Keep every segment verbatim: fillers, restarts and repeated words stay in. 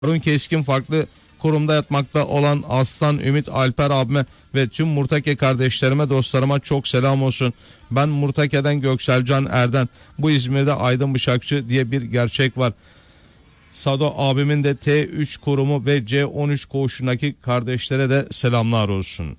Harun Keskin farklı kurumda yatmakta olan Aslan Ümit Alper abime ve tüm Murtake kardeşlerime, dostlarıma çok selam olsun. Ben Murtake'den Gökselcan Erden. Bu İzmir'de Aydın Bıçakçı diye bir gerçek var. Sado abimin de T üç kurumu ve C on üç koğuşundaki kardeşlere de selamlar olsun.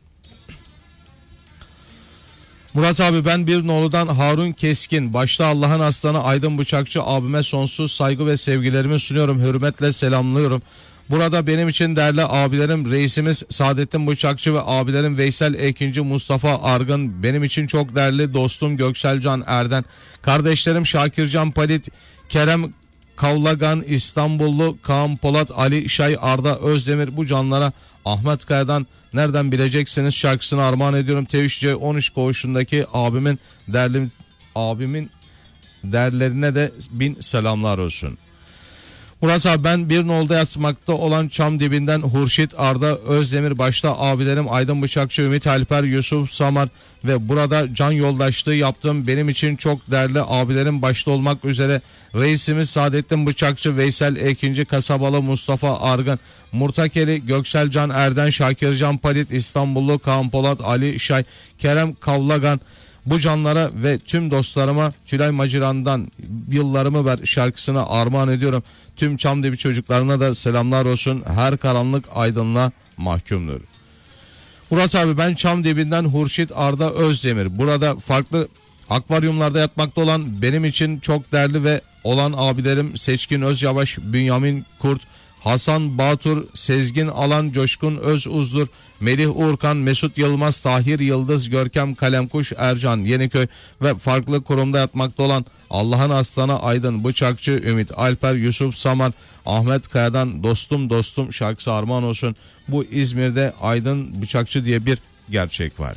Murat abi, ben bir noludan Harun Keskin. Başta Allah'ın aslanı Aydın Bıçakçı abime sonsuz saygı ve sevgilerimi sunuyorum. Hürmetle selamlıyorum. Burada benim için değerli abilerim reisimiz Saadettin Bıçakçı ve abilerim Veysel Ekinci, Mustafa Argın. Benim için çok değerli dostum Gökselcan Erden. Kardeşlerim Şakircan Palit, Kerem Kavlagan, İstanbullu Kaan Polat, Ali Şay, Arda Özdemir, bu canlara Ahmet Kaya'dan nereden bileceksiniz şarkısını armağan ediyorum. T üç C on üç koğuşundaki abimin değerli abimin değerlerine de bin selamlar olsun. Murat abi, ben bir nolda yatmakta olan Çam dibinden Hurşit Arda Özdemir, başta abilerim Aydın Bıçakçı, Ümit Alper, Yusuf Samar ve burada can yoldaşlığı yaptığım benim için çok değerli abilerim başta olmak üzere reisimiz Saadettin Bıçakçı, Veysel Ekinci, Kasabalı Mustafa Argın, Murtakeli Gökselcan Erden, Şakircan Palit, İstanbullu Kaan Polat, Ali Şay, Kerem Kavlagan, bu canlara ve tüm dostlarıma Tülay Maciran'dan Yıllarımı Ver şarkısını armağan ediyorum. Tüm Çamdibi çocuklarına da selamlar olsun. Her karanlık aydınlığa mahkumdur. Murat abi, ben Çamdibi'nden Hurşit Arda Özdemir. Burada farklı akvaryumlarda yatmakta olan benim için çok değerli ve olan abilerim Seçkin Özyavaş, Bünyamin Kurt, Hasan Batur, Sezgin Alan, Coşkun Özuzdur, Melih Uğurkan, Mesut Yılmaz, Tahir Yıldız, Görkem Kalemkuş, Ercan Yeniköy ve farklı kurumda yatmakta olan Allah'ın aslanı Aydın Bıçakçı, Ümit Alper, Yusuf Samar, Ahmet Kaya'dan dostum dostum şarkısı armağan olsun. Bu İzmir'de Aydın Bıçakçı diye bir gerçek var.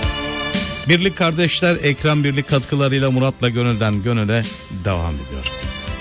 Birlik kardeşler, Ekran Birlik katkılarıyla Murat'la Gönül'den Gönül'e devam ediyor.